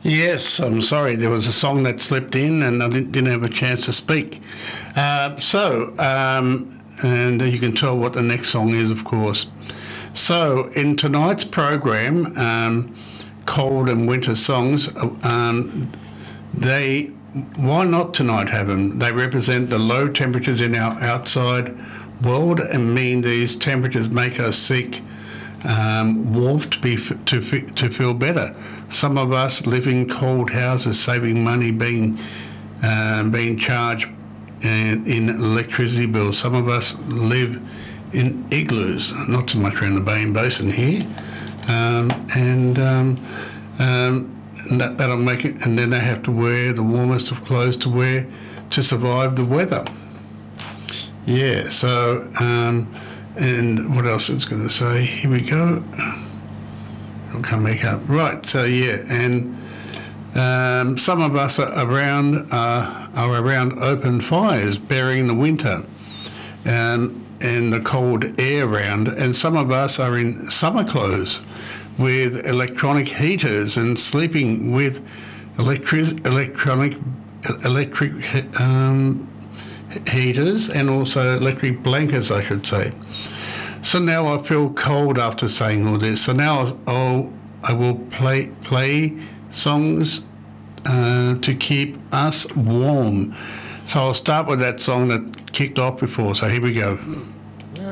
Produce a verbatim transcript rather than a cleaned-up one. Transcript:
Yes, I'm sorry. There was a song that slipped in and I didn't, didn't have a chance to speak. Uh, so, um, and you can tell what the next song is, of course. So, in tonight's program, um, Cold and Winter Songs, um, they, why not tonight have them? They represent the low temperatures in our outside world and mean these temperatures make us seek um, warmth to, be, to, to feel better. Some of us live in cold houses, saving money being, uh, being charged in, in electricity bills. Some of us live in igloos, not so much around the Bay Basin here, um, and um, um, that, that'll make it, and then they have to wear the warmest of clothes to wear to survive the weather. Yeah, so, um, and what else is going to say? Here we go. I'll come back up. Right, so yeah, and um, some of us are around, uh, are around open fires, burying the winter. Um, and the cold air around, and some of us are in summer clothes with electronic heaters and sleeping with electric electronic electric um, heaters and also electric blankets, I should say. So now I feel cold after saying all this. So now I'll, I will play play songs uh, to keep us warm. So I'll start with that song that kicked off before. So here we go.